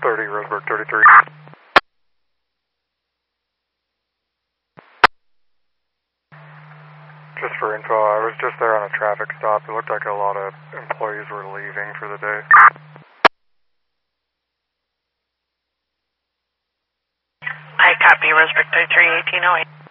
30, Roseburg 33. Just for info, I was just there on a traffic stop. It looked like a lot of employees were leaving for the day. I copy, Roseburg 33, 1808.